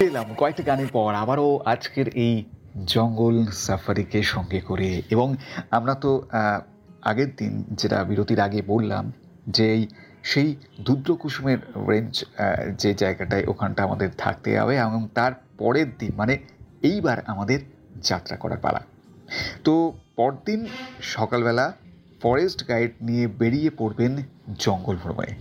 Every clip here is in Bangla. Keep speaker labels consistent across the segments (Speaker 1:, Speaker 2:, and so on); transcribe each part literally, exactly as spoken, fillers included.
Speaker 1: এলাম কয়েকটা গানের পর আবারও আজকের এই জঙ্গল সাফারিকে সঙ্গে করে। এবং আমরা তো আহ, আগের দিন যেটা বিরতির আগে বললাম যে এই সেই দুদ্রকুসুমের রেঞ্জ, যে জায়গাটায় ওখানটা আমাদের থাকতে হবে এবং তার পরের দিন মানে এইবার আমাদের যাত্রা করার পালা। তো পরদিন সকালবেলা ফরেস্ট গাইড নিয়ে বেরিয়ে পড়বেন জঙ্গল ভ্রমণে।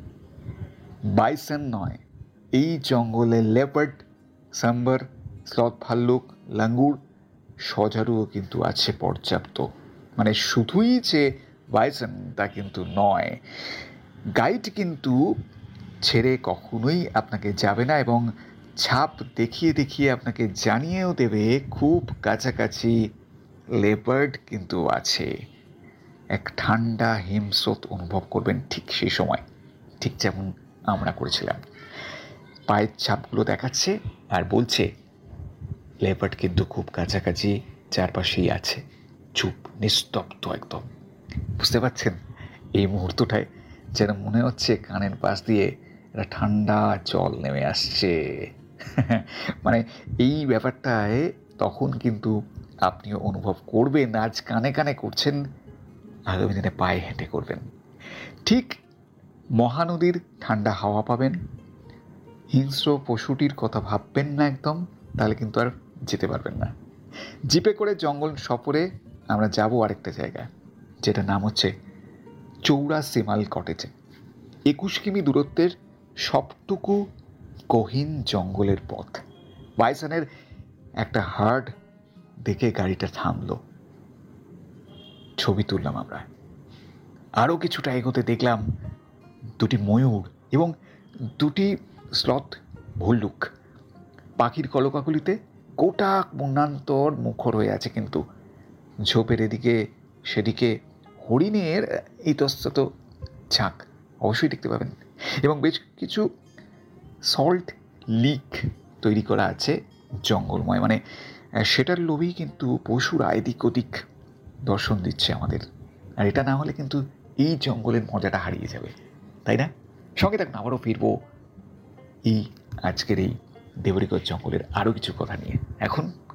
Speaker 1: বাইসন নয়, এই জঙ্গলে লেপার্ড, সাম্বার, স্লথ ভাল্লুক, লাঙ্গুর, সজারুও কিন্তু আছে পর্যাপ্ত। মানে শুধুই যে বাইসন তা কিন্তু নয়। গাইড কিন্তু ছেড়ে কখনোই আপনাকে যাবে না এবং ছাপ দেখিয়ে দেখিয়ে আপনাকে জানিয়েও দেবে খুব কাছাকাছি লেপার্ড কিন্তু আছে। এক ঠান্ডা হিমস্রোত অনুভব করবেন ঠিক সেই সময়, ঠিক যেমন আমরা করেছিলাম। পায়ের ছাপগুলো দেখাচ্ছে আর বলছে লেপার্ড কিন্তু খুব কাছাকাছি, চারপাশেই আছে। চুপ, নিস্তব্ধ একদম। বুঝতে পারছেন এই মুহূর্তটায় যেন মনে হচ্ছে কানের পাশ দিয়ে একটা ঠান্ডা জল নেমে আসছে। মানে এই ব্যাপারটায় তখন কিন্তু আপনিও অনুভব করবেন, আজ কানে কানে করছেন, আগামী দিনে পায়ে হেঁটে করবেন। ঠিক মহানদীর ঠান্ডা হাওয়া পাবেন। হিংস্র পশুটির কথা ভাববেন না একদম, তাহলে কিন্তু আর যেতে পারবেন না। জিপে করে জঙ্গল সফরে আমরা যাব আরেকটা জায়গায়, যেটা নাম হচ্ছে চৌড়া সিমাল কটেজে। একুশ কিমি দূরত্বের সবটুকু গহীন জঙ্গলের পথ। বাইসনের একটা হার্ড দেখে গাড়িটা থামলো, ছবি তুললাম আমরা। আরও কিছুটা এগোতে দেখলাম দুটি ময়ূর এবং দুটি স্লথ ভল্লুক পাখির কলকাকলিতে গোটা বন্যান্তর মুখর হয়ে আছে। কিন্তু ঝোপের এদিকে সেদিকে হরিণের ইতস্তত ঝাঁক অবশ্যই দেখতে পাবেন। এবং বেশ কিছু সল্ট লিক তৈরি করা আছে জঙ্গলময়, মানে সেটার লোভেই কিন্তু পশুরা এদিক ওদিক দর্শন দিচ্ছে আমাদের। আর এটা না হলে কিন্তু এই জঙ্গলের মজাটা হারিয়ে যাবে, তাই না? সঙ্গে থাকুন, আবারও ফিরবো এই আজকের এই দেবরিগড় জঙ্গলের আরও কিছু কথা নিয়ে। এখন